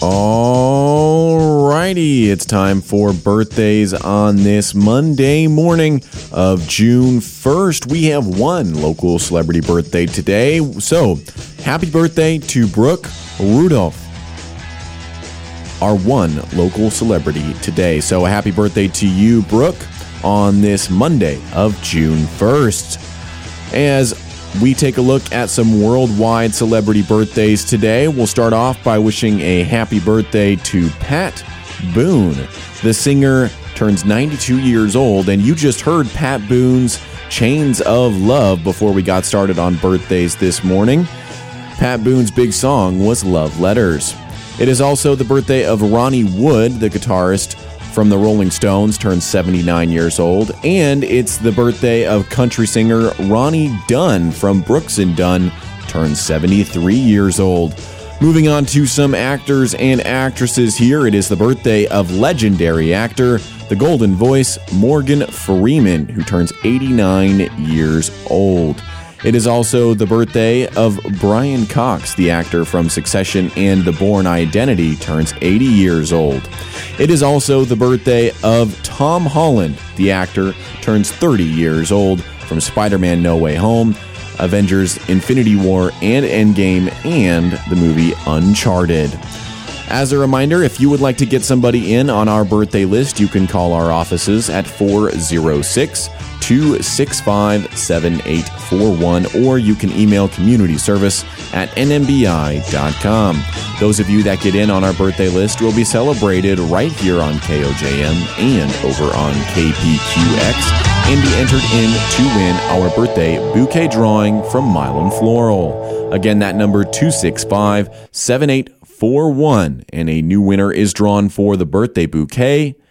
Alrighty, it's time for birthdays on this Monday morning of June 1st. We have one local celebrity birthday today. So, happy birthday to Brooke Rudolph, our one local celebrity today. So, a happy birthday to you, Brooke, on this Monday of June 1st. As we take a look at some worldwide celebrity birthdays today, we'll start off by wishing a happy birthday to Pat Boone. The singer turns 92 years old, and you just heard Pat Boone's Chains of Love before we got started on birthdays this morning. Pat Boone's big song was Love Letters. It is also the birthday of Ronnie Wood, the guitarist from the Rolling Stones, turns 79 years old, and it's the birthday of country singer Ronnie Dunn from Brooks and Dunn, turns 73 years old. Moving on to some actors and actresses here, it is the birthday of legendary actor, the Golden Voice, Morgan Freeman, who turns 89 years old. It is also the birthday of Brian Cox, the actor from Succession and The Bourne Identity, turns 80 years old. It is also the birthday of Tom Holland, the actor, turns 30 years old from Spider-Man No Way Home, Avengers Infinity War and Endgame, and the movie Uncharted. As a reminder, if you would like to get somebody in on our birthday list, you can call our offices at 406-265-7841, or you can email community service at nmbi.com. Those of you that get in on our birthday list will be celebrated right here on KOJM and over on KPQX, and be entered in to win our birthday bouquet drawing from Milan Floral. Again, that number 265-7841, and a new winner is drawn for the birthday bouquet